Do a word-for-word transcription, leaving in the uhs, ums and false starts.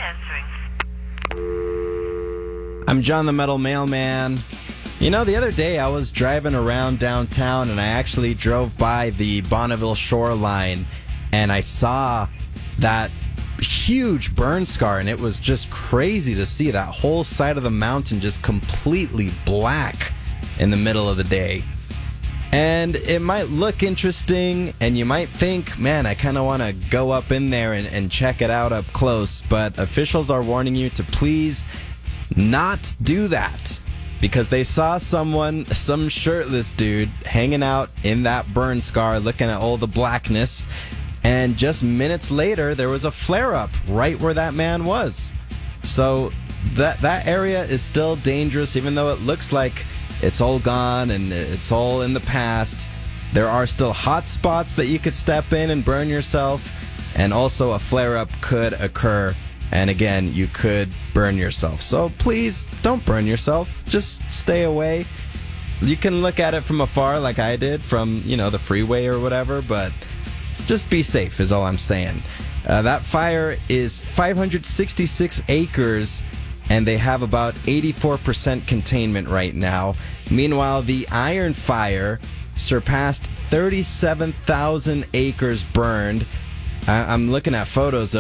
answering. I'm John the Metal Mailman. You know, the other day I was driving around downtown and I actually drove by the Bonneville shoreline and I saw that huge burn scar, and it was just crazy to see that whole side of the mountain just completely black in the middle of the day. And it might look interesting and you might think, man, I kind of want to go up in there and, and check it out up close, but officials are warning you to please not do that, because they saw someone, some shirtless dude, hanging out in that burn scar looking at all the blackness, and just minutes later there was a flare-up right where that man was. So that that area is still dangerous, even though it looks like it's all gone and it's all in the past. There are still hot spots that you could step in and burn yourself, and also a flare-up could occur. And again, you could burn yourself. So please, don't burn yourself. Just stay away. You can look at it from afar like I did from, you know, the freeway or whatever, but just be safe is all I'm saying. Uh, that fire is five hundred sixty-six acres, and they have about eighty-four percent containment right now. Meanwhile, the Iron Fire surpassed thirty-seven thousand acres burned. I- I'm looking at photos